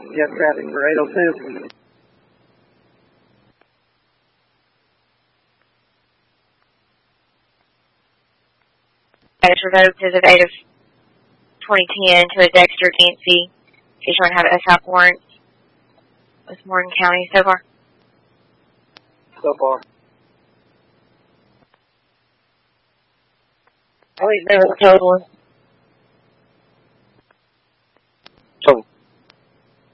Yes, traffic for 802. Status revoked as of 8 of 2010 to a Dexter Dancy. Case you want to have SHOP warrants with Morgan County so far? So far. I think there was a total